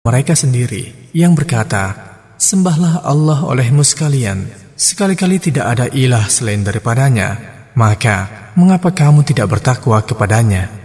mereka sendiri yang berkata, "Sembahlah Allah olehmu sekalian, sekali-kali tidak ada ilah selain daripadanya, maka mengapa kamu tidak bertakwa kepadanya?"